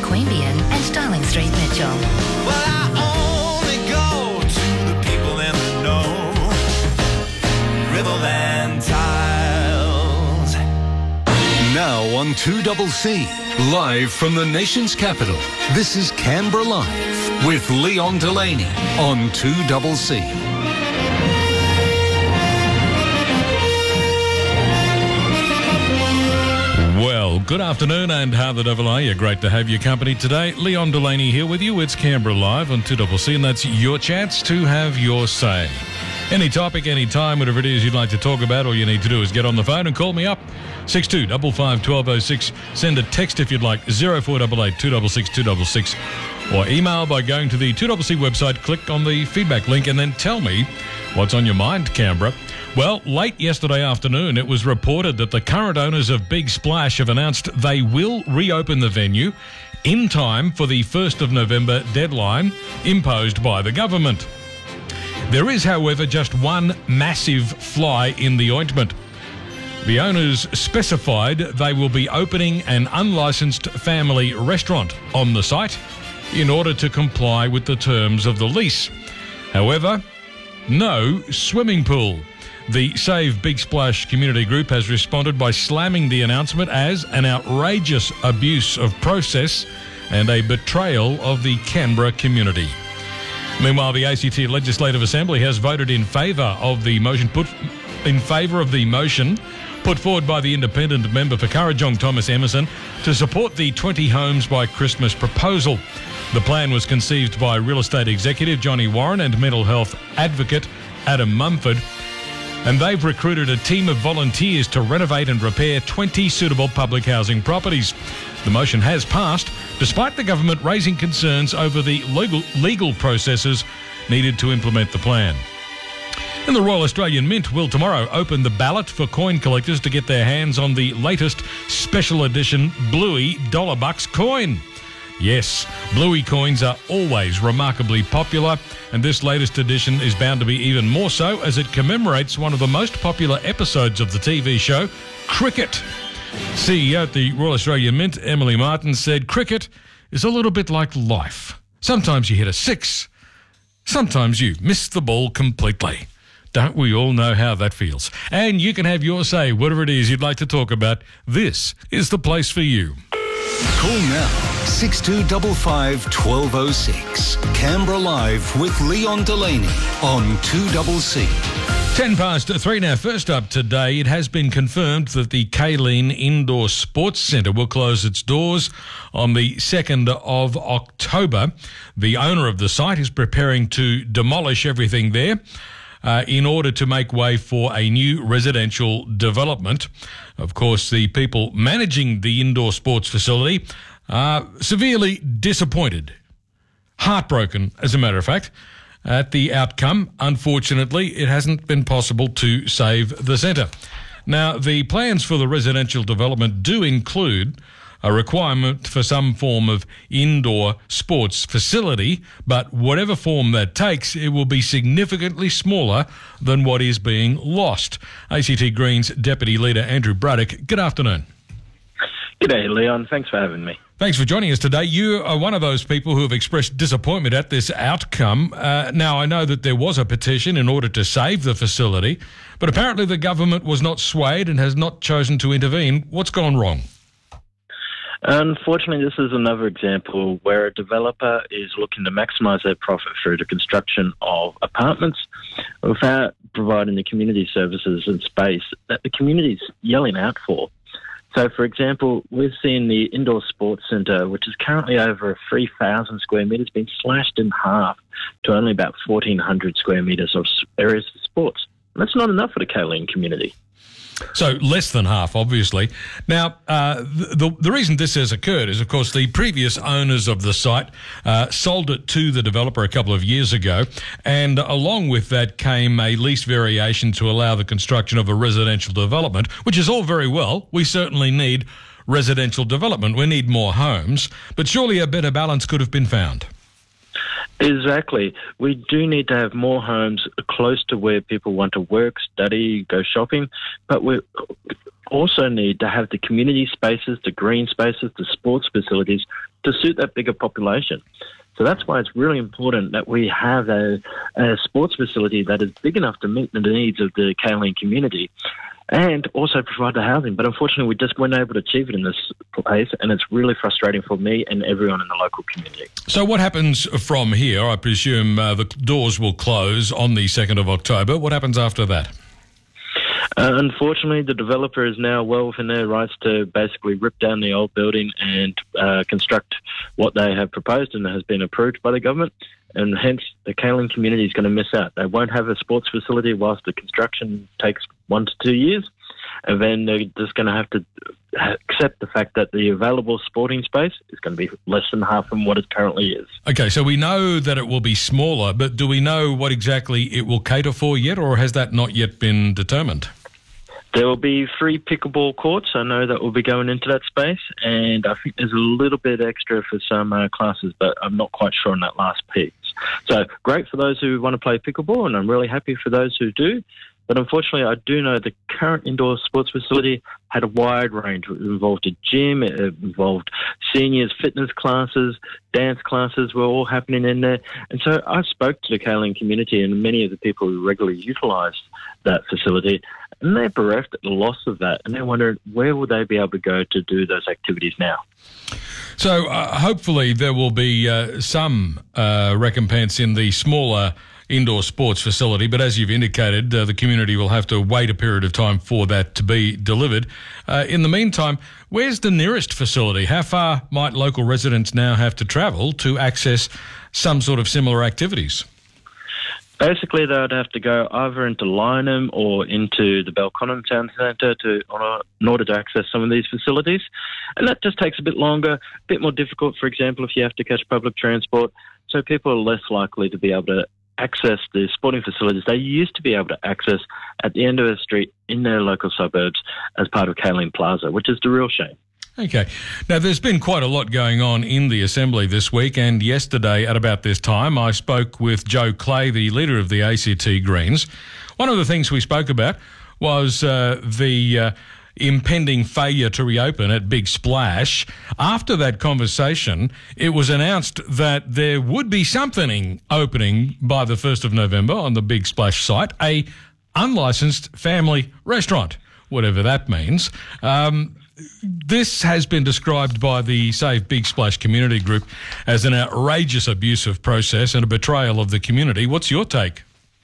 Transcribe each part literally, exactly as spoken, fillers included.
Queanbeyan and Darling Street, Mitchell. Well, I only go to the people in the know. Riverland Tiles. Now on two C C, live from the nation's capital, this is Canberra Live with Leon Delaney on two C C. Well, good afternoon and how the devil are you? Great to have your company today. Leon Delaney here with you. It's Canberra Live on two C C, and that's your chance to have your say. Any topic, any time, whatever it is you'd like to talk about, all you need to do is get on the phone and call me up. six two five five, one two oh six. Send a text if you'd like, zero four eight eight, two six six, two six six. Or email by going to the two C C website, click on the feedback link, and then tell me what's on your mind, Canberra. Well, late yesterday afternoon, it was reported that the current owners of Big Splash have announced they will reopen the venue in time for the first of November deadline imposed by the government. There is, however, just one massive fly in the ointment. The owners specified they will be opening an unlicensed family restaurant on the site in order to comply with the terms of the lease. However, no swimming pool. The Save Big Splash community group has responded by slamming the announcement as an outrageous abuse of process and a betrayal of the Canberra community. Meanwhile, the A C T Legislative Assembly has voted in favour of the motion put in favour of the motion put forward by the independent member for Currajong, Thomas Emerson, to support the twenty homes by Christmas proposal. The plan was conceived by real estate executive Johnny Warren and mental health advocate Adam Mumford, and they've recruited a team of volunteers to renovate and repair twenty suitable public housing properties. The motion has passed, despite the government raising concerns over the legal, legal processes needed to implement the plan. And the Royal Australian Mint will tomorrow open the ballot for coin collectors to get their hands on the latest special edition Bluey Dollar Bucks coin. Yes, Bluey coins are always remarkably popular, and this latest edition is bound to be even more so as it commemorates one of the most popular episodes of the T V show, Cricket. C E O at the Royal Australian Mint, Emily Martin, said cricket is a little bit like life. Sometimes you hit a six, sometimes you miss the ball completely. Don't we all know how that feels? And you can have your say, whatever it is you'd like to talk about. This is the place for you. Call now, six two five five, one two oh six. Canberra Live with Leon Delaney on two C C. Ten past three now. First up today, it has been confirmed that the Kaleen Indoor Sports Centre will close its doors on the second of October. The owner of the site is preparing to demolish everything there Uh, in order to make way for a new residential development. Of course, the people managing the indoor sports facility are severely disappointed, heartbroken, as a matter of fact, at the outcome. Unfortunately, it hasn't been possible to save the centre. Now, the plans for the residential development do include a requirement for some form of indoor sports facility, but whatever form that takes, it will be significantly smaller than what is being lost. A C T Greens Deputy Leader Andrew Braddock, good afternoon. G'day, Leon. Thanks for having me. Thanks for joining us today. You are one of those people who have expressed disappointment at this outcome. Uh, now, I know that there was a petition in order to save the facility, but apparently the government was not swayed and has not chosen to intervene. What's gone wrong? Unfortunately, this is another example where a developer is looking to maximise their profit through the construction of apartments without providing the community services and space that the community is yelling out for. So, for example, we've seen the indoor sports centre, which is currently over three thousand square metres, being slashed in half to only about fourteen hundred square metres of areas for sports. And that's not enough for the Kaleen community. So less than half, obviously. Now, uh, the, the reason this has occurred is, of course, the previous owners of the site uh, sold it to the developer a couple of years ago, and along with that came a lease variation to allow the construction of a residential development, which is all very well. We certainly need residential development. We need more homes, but surely a better balance could have been found. Exactly. We do need to have more homes close to where people want to work, study, go shopping, but we also need to have the community spaces, the green spaces, the sports facilities to suit that bigger population. So that's why it's really important that we have a, a sports facility that is big enough to meet the needs of the Kaolin community and also provide the housing. But unfortunately, we just weren't able to achieve it in this place, and it's really frustrating for me and everyone in the local community. So what happens from here? I presume uh, the doors will close on the second of October. What happens after that? Uh, unfortunately, the developer is now well within their rights to basically rip down the old building and uh, construct what they have proposed and has been approved by the government, and hence the Kaolin community is going to miss out. They won't have a sports facility whilst the construction takes one to two years, and then they're just going to have to accept the fact that the available sporting space is going to be less than half from what it currently is. Okay, so we know that it will be smaller, but do we know what exactly it will cater for yet, or has that not yet been determined? There will be three pickleball courts. I know that will be going into that space, and I think there's a little bit extra for some uh, classes, but I'm not quite sure on that last piece. So great for those who want to play pickleball, and I'm really happy for those who do. But unfortunately, I do know the current indoor sports facility had a wide range. It involved a gym, it involved seniors fitness classes, dance classes were all happening in there. And so I spoke to the Kaolin community and many of the people who regularly utilised that facility, and they're bereft at the loss of that. And they're wondering, where will they be able to go to do those activities now? So uh, hopefully there will be uh, some uh, recompense in the smaller indoor sports facility, but as you've indicated, uh, the community will have to wait a period of time for that to be delivered. Uh, in the meantime, where's the nearest facility? How far might local residents now have to travel to access some sort of similar activities? Basically, they would have to go either into Lynham or into the Belconnen Town Centre to, in order to access some of these facilities. And that just takes a bit longer, a bit more difficult, for example, if you have to catch public transport. So people are less likely to be able to access the sporting facilities they used to be able to access at the end of the street in their local suburbs as part of Kaolin Plaza, which is the real shame. Okay. Now, there's been quite a lot going on in the Assembly this week, and yesterday at about this time, I spoke with Joe Clay, the leader of the A C T Greens. One of the things we spoke about was uh, the uh, impending failure to reopen at Big Splash. After that conversation, it was announced that there would be something opening by the first of November on the Big Splash site, a unlicensed family restaurant, whatever that means. Um, This has been described by the Save Big Splash community group as an outrageous abusive process and a betrayal of the community. What's your take?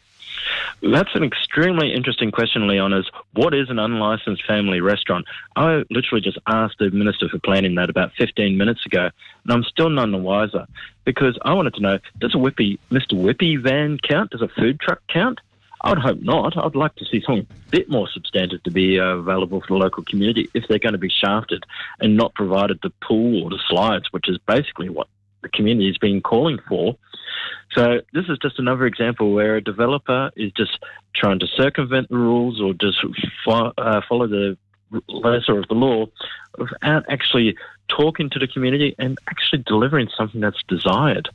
That's an extremely interesting question, Leon, is what is an unlicensed family restaurant? I literally just asked the Minister for Planning that about fifteen minutes ago, and I'm still none the wiser, because I wanted to know, does a Whippy, Mister Whippy van count? Does a food truck count? I would hope not. I'd like to see something a bit more substantive to be uh, available for the local community if they're going to be shafted and not provided the pool or the slides, which is basically what the community has been calling for. So this is just another example where a developer is just trying to circumvent the rules or just fo- uh, follow the letter of the law without actually talking to the community and actually delivering something that's desired.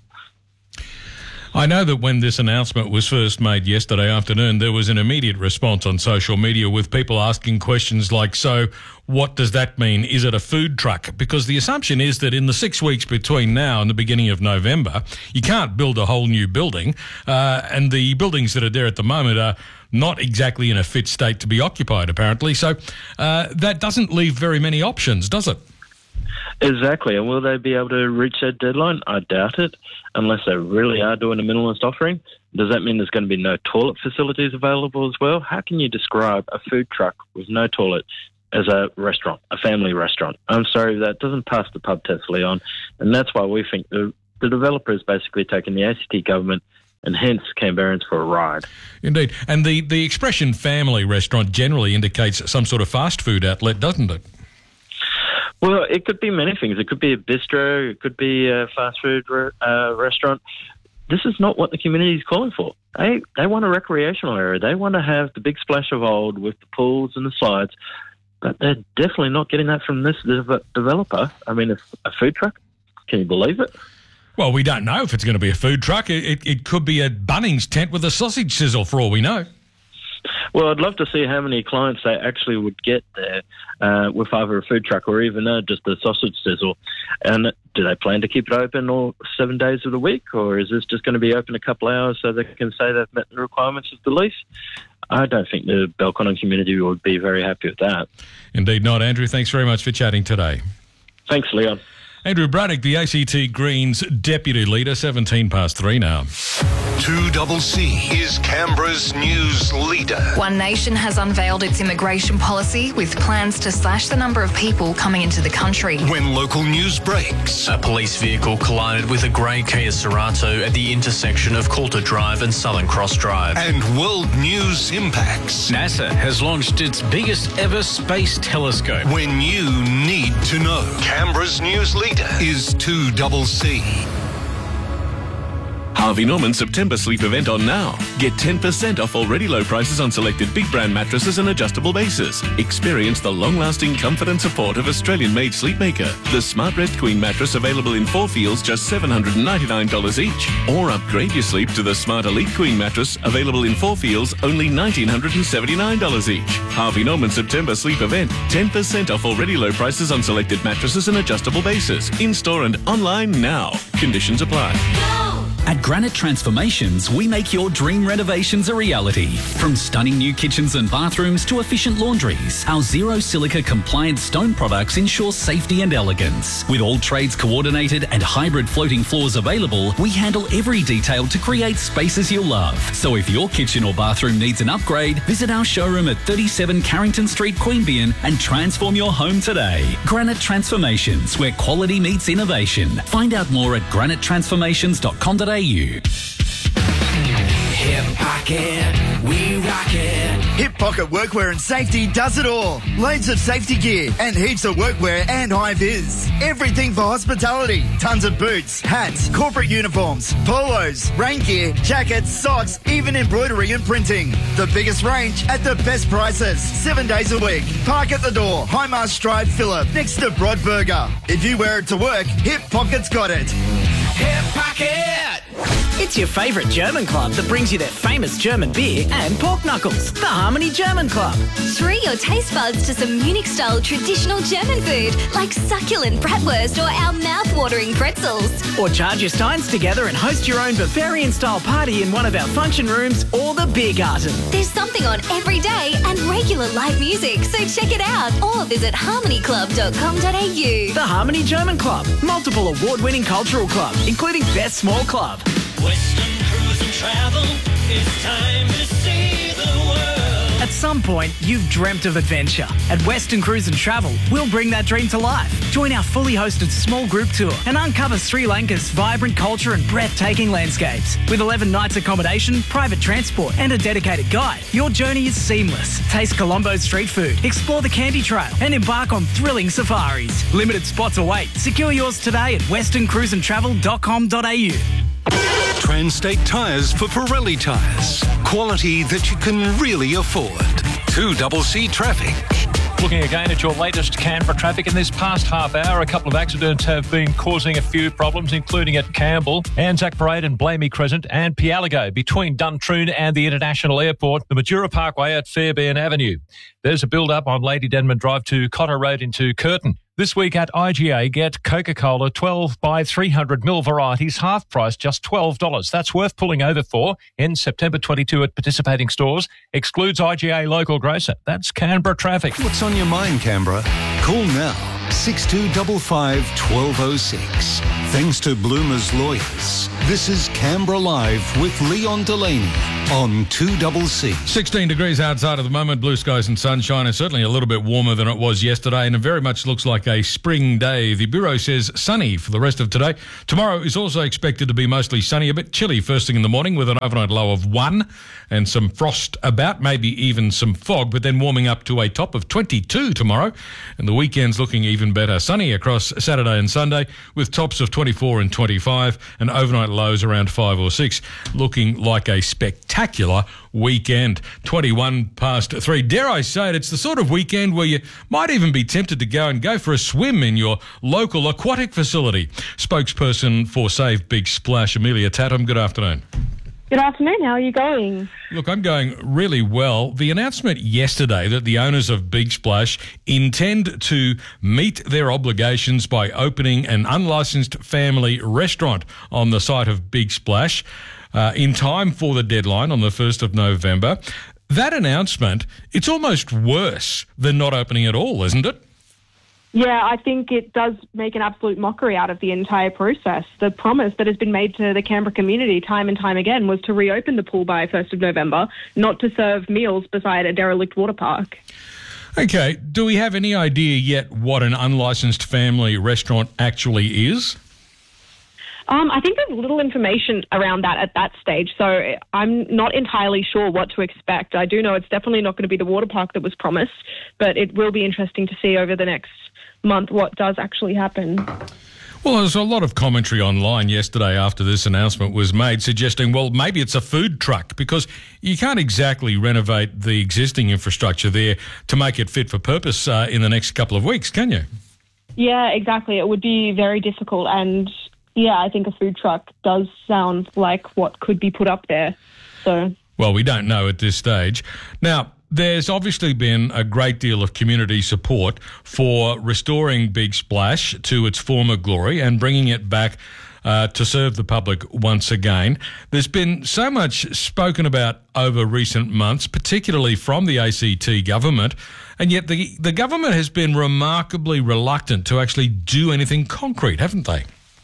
I know that when this announcement was first made yesterday afternoon, there was an immediate response on social media with people asking questions like, so what does that mean? Is it a food truck? Because the assumption is that in the six weeks between now and the beginning of November, you can't build a whole new building, uh, and the buildings that are there at the moment are not exactly in a fit state to be occupied, apparently. So uh, that doesn't leave very many options, does it? Exactly. And will they be able to reach that deadline? I doubt it, unless they really are doing a minimalist offering. Does that mean there's going to be no toilet facilities available as well? How can you describe a food truck with no toilet as a restaurant, a family restaurant? I'm sorry, that doesn't pass the pub test, Leon. And that's why we think the, the developer is basically taking the A C T government and hence Canberrans for a ride. Indeed. And the, the expression family restaurant generally indicates some sort of fast food outlet, doesn't it? Well, it could be many things. It could be a bistro. It could be a fast food uh, restaurant. This is not what the community is calling for. They they want a recreational area. They want to have the Big Splash of old with the pools and the slides, but they're definitely not getting that from this de- developer. I mean, a, a food truck? Can you believe it? Well, we don't know if it's going to be a food truck. It, it, it could be a Bunnings tent with a sausage sizzle for all we know. Well, I'd love to see how many clients they actually would get there uh, with either a food truck or even uh, just a sausage sizzle. And do they plan to keep it open all seven days of the week, or is this just going to be open a couple hours so they can say they've met the requirements of the lease? I don't think the Belconnen community would be very happy with that. Indeed not. Andrew, thanks very much for chatting today. Thanks, Leon. Andrew Braddock, the A C T Greens Deputy Leader, seventeen past three now. two double C is Canberra's news leader. One Nation has unveiled its immigration policy with plans to slash the number of people coming into the country. When local news breaks, A police vehicle collided with a grey Kia Cerato at the intersection of Coulter Drive and Southern Cross Drive. and world news impacts. NASA has launched its biggest ever space telescope. When you need to know. Canberra's news leader is two double C. Harvey Norman September sleep event on now. Get ten percent off already low prices on selected big brand mattresses and adjustable bases. Experience the long-lasting comfort and support of Australian-made Sleepmaker. The Smart Rest Queen mattress available in four feels just seven hundred ninety-nine dollars each. Or upgrade your sleep to the Smart Elite Queen mattress available in four feels only one thousand nine hundred seventy-nine dollars each. Harvey Norman September sleep event. ten percent off already low prices on selected mattresses and adjustable bases. In-store and online now. Conditions apply. At Granite Transformations, we make your dream renovations a reality. From stunning new kitchens and bathrooms to efficient laundries, our zero silica compliant stone products ensure safety and elegance. With all trades coordinated and hybrid floating floors available, we handle every detail to create spaces you'll love. So if your kitchen or bathroom needs an upgrade, visit our showroom at thirty-seven Carrington Street, Queanbeyan and transform your home today. Granite Transformations, where quality meets innovation. Find out more at granite transformations dot com dot a u. Hip Pocket, we rock it. Hip Pocket Workwear and Safety does it all. Loads of safety gear and heaps of workwear and high vis. Everything for hospitality. Tons of boots, hats, corporate uniforms, polos, rain gear, jackets, socks, even embroidery and printing. The biggest range at the best prices. Seven days a week. Park at the door. High Mast Drive, Phillip, next to Broadburger. If you wear it to work, Hip Pocket's got it. Hip Pocket! It's your favourite German club that brings you their famous German beer and pork knuckles, the Harmony German Club. Treat your taste buds to some Munich-style traditional German food like succulent bratwurst or our mouth-watering pretzels. Or charge your steins together and host your own Bavarian-style party in one of our function rooms or the beer garden. There's something on every day and regular live music, so check it out or visit harmony club dot com dot a u. The Harmony German Club, multiple award-winning cultural club, including Best Small Club. Western Cruise and Travel, it's time to see the world. At some point, you've dreamt of adventure. At Western Cruise and Travel, we'll bring that dream to life. Join our fully hosted small group tour and uncover Sri Lanka's vibrant culture and breathtaking landscapes. With eleven nights accommodation, private transport and a dedicated guide, your journey is seamless. Taste Colombo's street food, explore the Candy Trail and embark on thrilling safaris. Limited spots await. Secure yours today at western cruise and travel dot com dot a u. Transtate Tyres for Pirelli tyres. Quality that you can really afford. two double C traffic. Looking again at your latest Canberra traffic in this past half hour, a couple of accidents have been causing a few problems, including at Campbell, Anzac Parade and Blamey Crescent, and Pialigo between Duntroon and the International Airport, the Majura Parkway at Fairbairn Avenue. There's a build-up on Lady Denman Drive to Cotter Road into Curtin. This week at I G A, get Coca-Cola twelve by three hundred milliliter varieties, half price, just twelve dollars. That's worth pulling over for in September twenty-second at participating stores. Excludes I G A local grocer. That's Canberra traffic. What's on your mind, Canberra? Call now, six two five five, one two zero six. Thanks to Bloomer's Lawyers. This is Canberra Live with Leon Delaney on two double C. sixteen degrees outside at the moment, blue skies and sunshine, and certainly a little bit warmer than it was yesterday, and it very much looks like a spring day. The Bureau says sunny for the rest of today. Tomorrow is also expected to be mostly sunny, a bit chilly first thing in the morning with an overnight low of one and some frost about, maybe even some fog, but then warming up to a top of twenty-two tomorrow, and the weekend's looking even better. Sunny across Saturday and Sunday with tops of twenty-four and twenty-five and overnight lows around five or six, looking like a spectacular weekend. twenty-one past three. Dare I say it, it's the sort of weekend where you might even be tempted to go and go for a swim in your local aquatic facility. Spokesperson for Save Big Splash, Amelia Tatum, good afternoon. Good afternoon. How are you going? Look, I'm going really well. The announcement yesterday that the owners of Big Splash intend to meet their obligations by opening an unlicensed family restaurant on the site of Big Splash uh, in time for the deadline on the first of November. That announcement, it's almost worse than not opening at all, isn't it? Yeah, I think it does make an absolute mockery out of the entire process. The promise that has been made to the Canberra community time and time again was to reopen the pool by first of November, not to serve meals beside a derelict water park. Okay, do we have any idea yet what an unlicensed family restaurant actually is? Um, I think there's little information around that at that stage, so I'm not entirely sure what to expect. I do know it's definitely not going to be the water park that was promised, but it will be interesting to see over the next month what does actually happen. Well, there's a lot of commentary online yesterday after this announcement was made suggesting, well, maybe it's a food truck because you can't exactly renovate the existing infrastructure there to make it fit for purpose uh, in the next couple of weeks, can you? Yeah, exactly. It would be very difficult, and yeah, I think a food truck does sound like what could be put up there. So, well, we don't know at this stage. Now, there's obviously been a great deal of community support for restoring Big Splash to its former glory and bringing it back uh, to serve the public once again. There's been so much spoken about over recent months, particularly from the A C T government, and yet the, the government has been remarkably reluctant to actually do anything concrete, haven't they?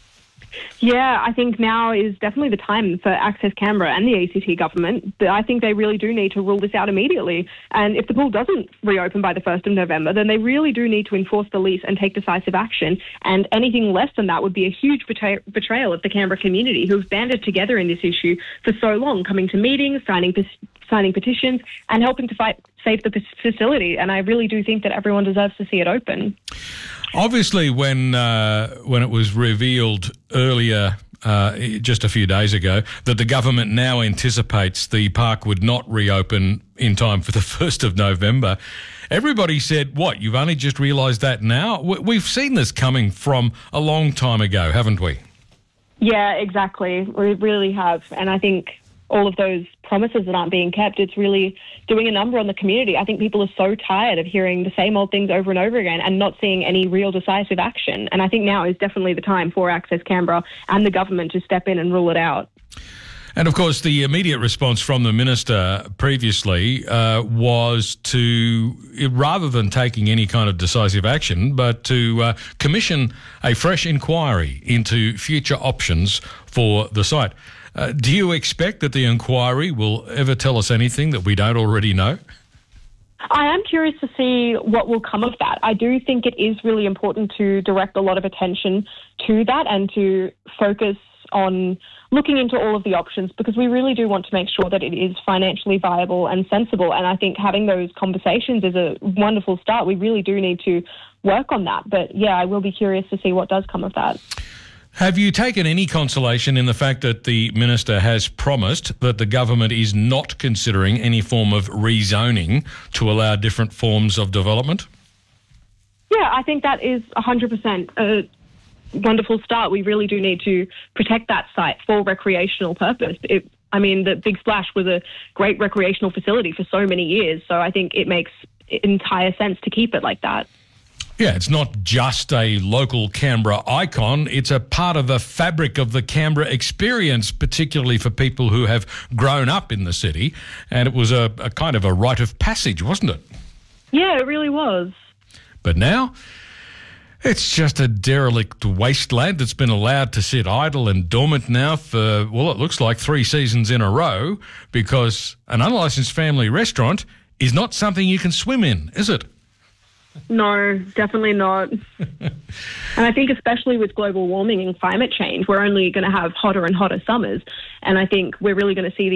Yeah, I think now is definitely the time for Access Canberra and the A C T government. I think they really do need to rule this out immediately. And if the pool doesn't reopen by the first of November, then they really do need to enforce the lease and take decisive action. And anything less than that would be a huge betray- betrayal of the Canberra community, who've banded together in this issue for so long, coming to meetings, signing pe- signing petitions, and helping to fight save the facility. And I really do think that everyone deserves to see it open. Obviously, when uh, when it was revealed earlier, uh, just a few days ago, that the government now anticipates the park would not reopen in time for the first of November, everybody said, what, you've only just realised that now? We've seen this coming from a long time ago, haven't we? Yeah, exactly. We really have. And I think all of those promises that aren't being kept, it's really doing a number on the community. I think people are so tired of hearing the same old things over and over again and not seeing any real decisive action. And I think now is definitely the time for Access Canberra and the government to step in and rule it out. And, of course, the immediate response from the minister previously uh, was to, rather than taking any kind of decisive action, but to uh, commission a fresh inquiry into future options for the site. Uh, do you expect that the inquiry will ever tell us anything that we don't already know? I am curious to see what will come of that. I do think it is really important to direct a lot of attention to that and to focus on looking into all of the options, because we really do want to make sure that it is financially viable and sensible. And I think having those conversations is a wonderful start. We really do need to work on that. But yeah, I will be curious to see what does come of that. Have you taken any consolation in the fact that the minister has promised that the government is not considering any form of rezoning to allow different forms of development? Yeah, I think that is one hundred percent a wonderful start. We really do need to protect that site for recreational purpose. It, I mean, the Big Splash was a great recreational facility for so many years, so I think it makes entire sense to keep it like that. Yeah, it's not just a local Canberra icon. It's a part of the fabric of the Canberra experience, particularly for people who have grown up in the city. And it was a, a kind of a rite of passage, wasn't it? Yeah, it really was. But now it's just a derelict wasteland that's been allowed to sit idle and dormant now for, well, it looks like three seasons in a row, because an unlicensed family restaurant is not something you can swim in, is it? No, definitely not. And I think especially with global warming and climate change, we're only going to have hotter and hotter summers. And I think we're really going to see the